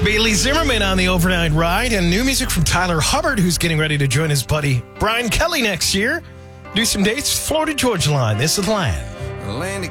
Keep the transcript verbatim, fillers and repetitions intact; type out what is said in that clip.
Bailey Zimmerman on the overnight ride, and new music from Tyler Hubbard, who's getting ready to join his buddy Brian Kelly next year. Do some dates, Florida Georgia Line. This is Land. Land